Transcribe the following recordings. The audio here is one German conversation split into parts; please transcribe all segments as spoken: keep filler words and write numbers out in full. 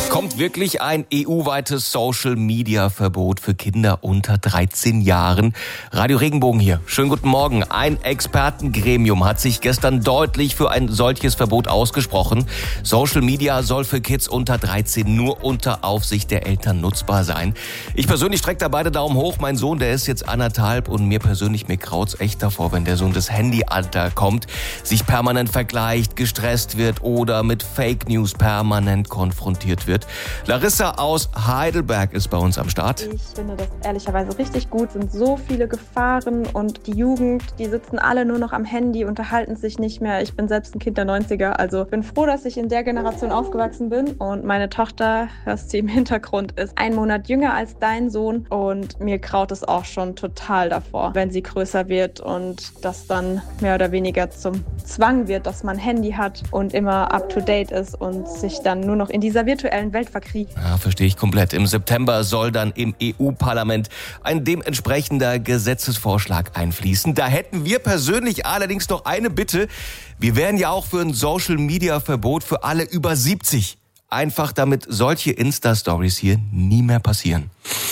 Kommt wirklich ein E U-weites Social-Media-Verbot für Kinder unter dreizehn Jahren? Radio Regenbogen hier. Schönen guten Morgen. Ein Expertengremium hat sich gestern deutlich für ein solches Verbot ausgesprochen. Social Media soll für Kids unter dreizehn nur unter Aufsicht der Eltern nutzbar sein. Ich persönlich strecke da beide Daumen hoch. Mein Sohn, der ist jetzt anderthalb und mir persönlich, mir kraut's echt davor, wenn der Sohn des Handyalter kommt, sich permanent vergleicht, gestresst wird oder mit Fake News permanent konfrontiert wird. Larissa aus Heidelberg ist bei uns am Start. Ich finde das ehrlicherweise richtig gut. Es sind so viele Gefahren und die Jugend, die sitzen alle nur noch am Handy, unterhalten sich nicht mehr. Ich bin selbst ein Kind der neunziger, also bin froh, dass ich in der Generation aufgewachsen bin. Und meine Tochter, hörst du im Hintergrund, ist ein Monat jünger als dein Sohn. Und mir graut es auch schon total davor, wenn sie größer wird und das dann mehr oder weniger zum Zwang wird, dass man Handy hat und immer up-to-date ist und sich dann nur noch in dieser virtuellen Welt verkriegt. Ja, verstehe ich komplett. Im September soll dann im E U-Parlament ein dementsprechender Gesetzesvorschlag einfließen. Da hätten wir persönlich allerdings noch eine Bitte. Wir wären ja auch für ein Social-Media-Verbot für alle über siebzig. Einfach damit solche Insta-Stories hier nie mehr passieren.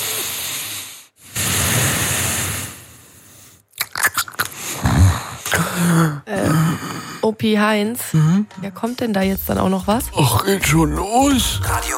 Äh, Opi Heinz, Mhm. ja, kommt denn da jetzt dann auch noch was? Ach, geht schon los. Radio